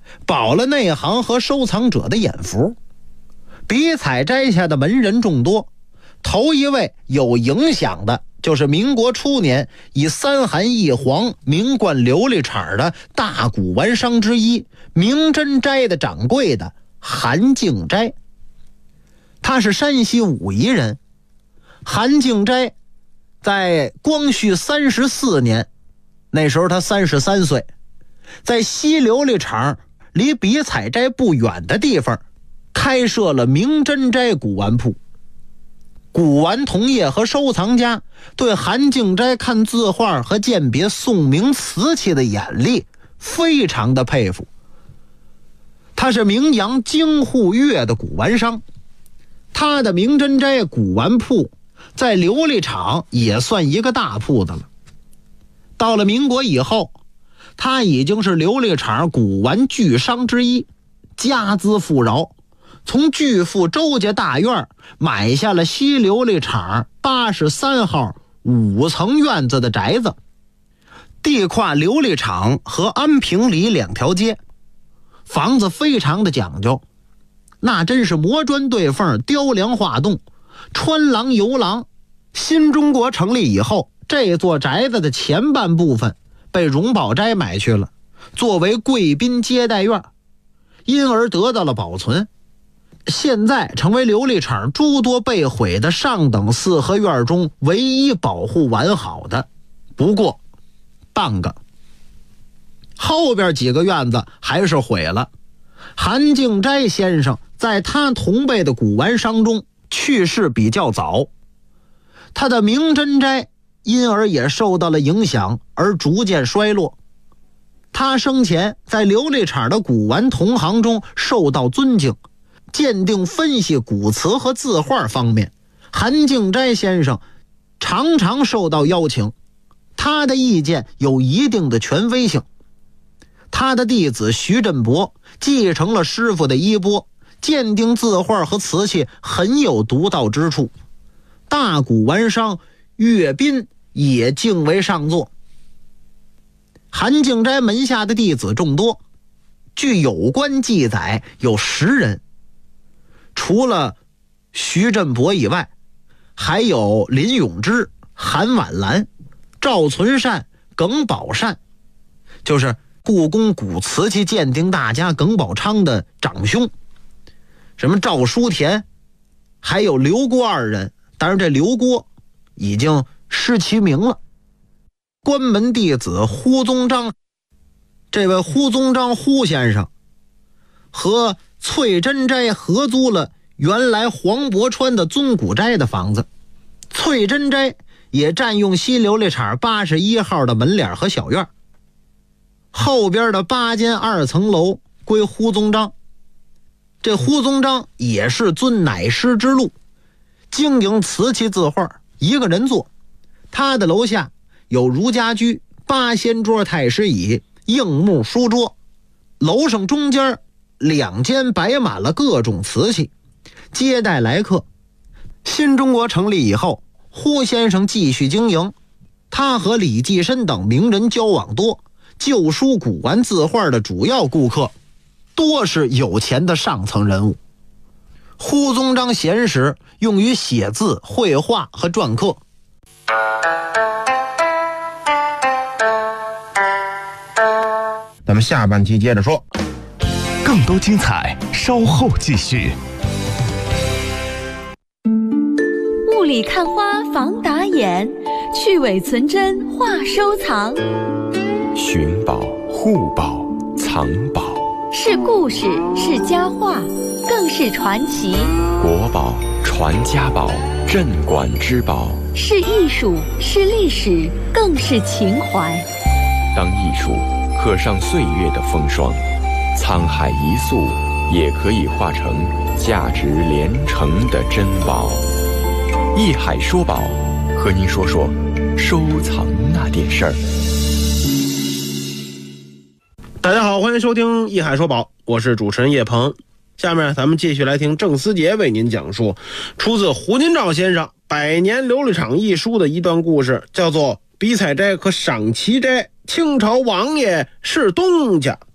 保了内行和收藏者的眼福。笔彩斋下的门人众多，头一位有影响的就是民国初年以三韩一黄名冠琉璃厂的大古玩商之一明真斋的掌柜的韩敬斋。他是山西武夷人。韩敬斋在光绪34年，那时候他33岁，在西琉璃厂离笔彩斋不远的地方开设了明真斋古玩铺。古玩同业和收藏家对韩敬斋看字画和鉴别宋明瓷器的眼力非常的佩服。他是名扬京沪粤的古玩商，他的明真斋古玩铺在琉璃厂也算一个大铺子了。到了民国以后，他已经是琉璃厂古玩巨商之一，家资富饶，从巨富周家大院买下了西琉璃厂83号5层院子的宅子，地跨琉璃厂和安平里2条街，房子非常的讲究，那真是磨砖对缝，雕梁画栋，穿廊游廊。新中国成立以后，这座宅子的前半部分被荣宝斋买去了，作为贵宾接待院，因而得到了保存。现在成为琉璃厂诸多被毁的上等四合院中唯一保护完好的，不过半个，后边几个院子还是毁了。韩敬斋先生在他同辈的古玩商中去世比较早，他的明真斋因而也受到了影响而逐渐衰落。他生前在琉璃厂的古玩同行中受到尊敬，鉴定分析古瓷和字画方面，韩敬斋先生常常受到邀请，他的意见有一定的权威性。他的弟子徐振博继承了师傅的衣钵，鉴定字画和瓷器很有独到之处。大古玩商岳斌也敬为上座。韩敬斋门下的弟子众多，据有关记载有10人，除了徐振博以外，还有林永之、韩婉兰、赵存善、耿宝善，就是故宫古瓷器鉴定大家耿宝昌的长兄，什么赵书田，还有刘郭2人。当然这刘郭已经失其名了。关门弟子呼宗章，这位呼宗章呼先生和翠真斋合租了原来黄伯川的尊古斋的房子，翠真斋也占用西琉璃厂81号的门脸和小院，后边的8间2层楼归呼宗章。这呼宗章也是遵乃师之路，经营瓷器字画，一个人做。他的楼下有儒家居、8仙桌太师椅、硬木书桌，楼上中间2间摆满了各种瓷器，接待来客。新中国成立以后，呼先生继续经营，他和李济深等名人交往多，旧书古玩字画的主要顾客多是有钱的上层人物。呼宗章闲时用于写字、绘画和篆刻。 咱们下半期接着说， 更多精彩稍后继续。 雾里看花防打眼，去伪存真话收藏。 寻宝、护宝、藏宝， 是故事，是佳话，更是传奇。 国宝、传家宝、镇馆之宝， 是艺术，是历史，更是情怀。 当艺术刻上岁月的风霜，沧海一粟也可以化成价值连城的珍宝。艺海说宝，和您说说收藏那点事儿。 大家好，欢迎收听艺海说宝，我是主持人叶鹏。下面咱们继续来听郑思杰为您讲述出自胡金照先生《百年琉璃厂》一书的一段故事，叫做笔彩斋和赏奇斋，清朝王爷是东家。